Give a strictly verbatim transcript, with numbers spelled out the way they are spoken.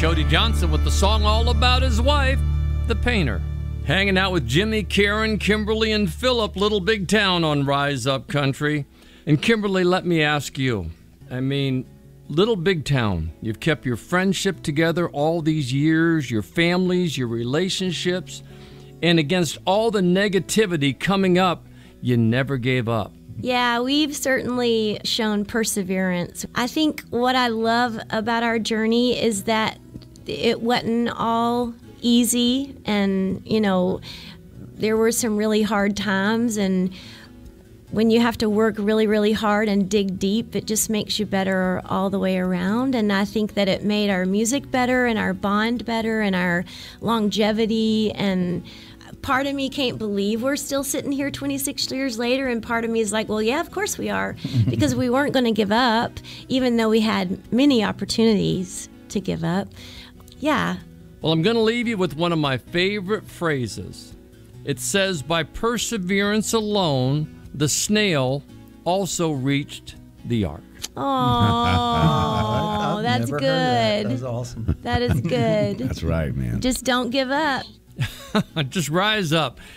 Cody Johnson with the song all about his wife, The Painter. Hanging out with Jimmy, Karen, Kimberly, and Philip, Little Big Town on Rise Up Country. And Kimberly, let me ask you, I mean, Little Big Town, you've kept your friendship together all these years, your families, your relationships, and against all the negativity coming up, you never gave up. Yeah, we've certainly shown perseverance. I think what I love about our journey is that it wasn't all easy, and, you know, there were some really hard times, and when you have to work really, really hard and dig deep, it just makes you better all the way around. And I think that it made our music better and our bond better and our longevity. And part of me can't believe we're still sitting here twenty-six years later, and part of me is like, well, yeah, of course we are, because we weren't going to give up, even though we had many opportunities to give up. Yeah. Well, I'm going to leave you with one of my favorite phrases. It says, by perseverance alone, the snail also reached the ark. Oh, that's good. That. That's awesome. That is good. That's right, man. Just don't give up. Just rise up.